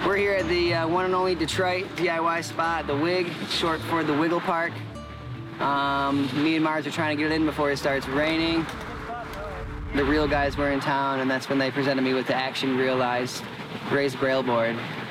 We're here at the one and only Detroit DIY spot, the Wig, short for the Wiggle Park. Me and Mars are trying to get it in before it starts raining. The real guys were in town, and that's when they presented me with the Action Realized raised braille board.